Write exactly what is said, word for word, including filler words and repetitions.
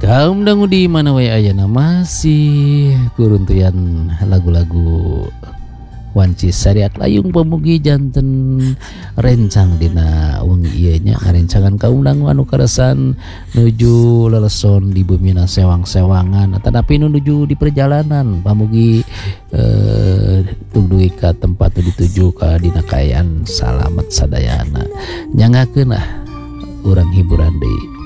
Kaum dangu di mana wae ayana masih kuruntuyan lagu-lagu wanci syariat layung pemugi janten rencang dina wengi ieu nya ngarencangan kaum dangu anu karesan nuju leleson di bumina sewang-sewangan tetapi nuju di perjalanan pamugi eh, tunggu ka tempat nu dituju ka dina kaayaan salamet sadayana nyangakeun ah urang hiburan deui.